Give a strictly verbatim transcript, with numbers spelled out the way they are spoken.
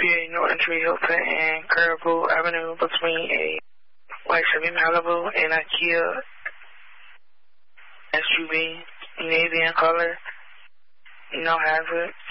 fifty-eight Norton Tree Hilton and Caribou Avenue between a white Chevy Malibu and a Kia S U V, navy in color, no hazard.